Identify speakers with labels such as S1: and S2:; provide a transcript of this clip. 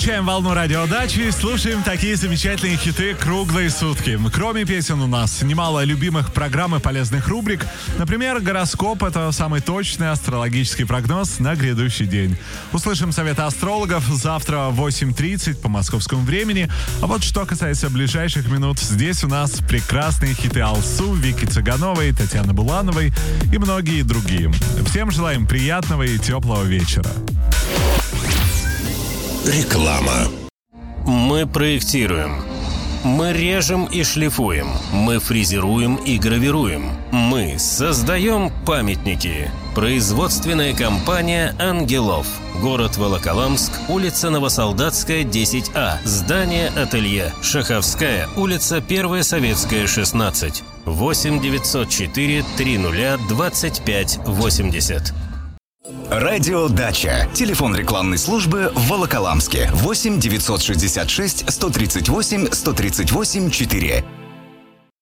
S1: Включаем волну радиодачи и слушаем такие замечательные хиты круглые сутки. Кроме песен у нас немало любимых программ и полезных рубрик. Например, гороскоп — это самый точный астрологический прогноз на грядущий день. Услышим советы астрологов завтра в 8:30 по московскому времени. А вот что касается ближайших минут, здесь у нас прекрасные хиты Алсу, Вики Цыгановой, Татьяны Булановой и многие другие. Всем желаем приятного и теплого вечера.
S2: Реклама.
S3: Мы проектируем. Мы режем и шлифуем. Мы фрезеруем и гравируем. Мы создаем памятники. Производственная компания «Ангелов». Город Волоколамск, улица Новосолдатская, 10А. Здание-ателье. Шаховская, улица 1 Советская, 16. 8 904 30 25 80.
S4: Радиодача. Телефон рекламной службы в Волоколамске. 8 966 138 138 4.